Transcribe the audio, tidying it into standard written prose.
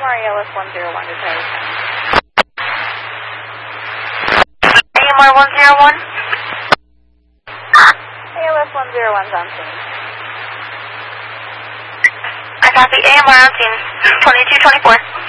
AMR ALS 101 to Terry. AMR 101? ALS 101's on scene. I copy. AMR on scene. 2224.